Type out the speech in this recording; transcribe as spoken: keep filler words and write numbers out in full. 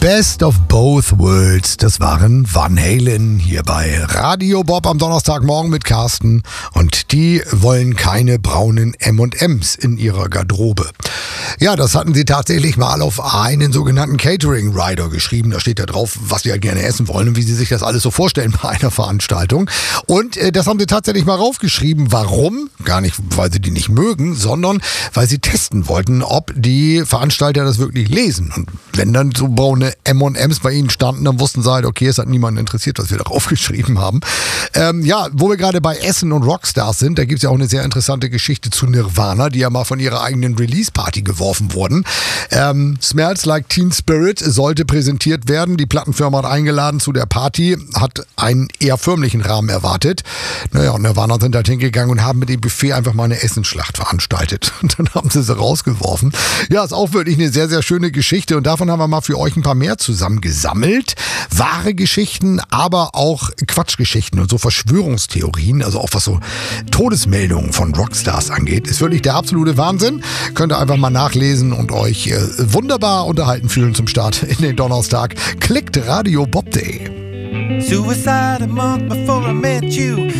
Best of Both Worlds, das waren Van Halen hier bei Radio Bob am Donnerstagmorgen mit Carsten und die wollen keine braunen M und M's in ihrer Garderobe. Ja, das hatten sie tatsächlich mal auf einen sogenannten Catering Rider geschrieben. Da steht da drauf, was sie halt gerne essen wollen und wie sie sich das alles so vorstellen bei einer Veranstaltung. Und äh, das haben sie tatsächlich mal raufgeschrieben. Warum? Gar nicht, weil sie die nicht mögen, sondern weil sie testen wollten, ob die Veranstalter das wirklich lesen. Und wenn dann so braune M und M's bei ihnen standen, dann wussten sie halt, okay, es hat niemanden interessiert, was wir da aufgeschrieben haben. Ähm, ja, wo wir gerade bei Essen und Rockstars sind, da gibt es ja auch eine sehr interessante Geschichte zu Nirvana, die ja mal von ihrer eigenen Release-Party geworfen wurden. Ähm, Smells Like Teen Spirit sollte präsentiert werden. Die Plattenfirma hat eingeladen zu der Party, hat einen eher förmlichen Rahmen erwartet. Naja, und Nirvana sind halt hingegangen und haben mit dem Buffet einfach mal eine Essensschlacht veranstaltet. Und dann haben sie sie rausgeworfen. Ja, ist auch wirklich eine sehr, sehr schöne Geschichte und davon haben wir mal für euch ein paar mehr zusammengesammelt. Wahre Geschichten, aber auch Quatschgeschichten und so Verschwörungstheorien, also auch was so Todesmeldungen von Rockstars angeht, ist wirklich der absolute Wahnsinn. Könnt ihr einfach mal nachlesen und euch äh, wunderbar unterhalten fühlen zum Start in den Donnerstag. Klickt Radio Bob Day. Suicide a month before I met you.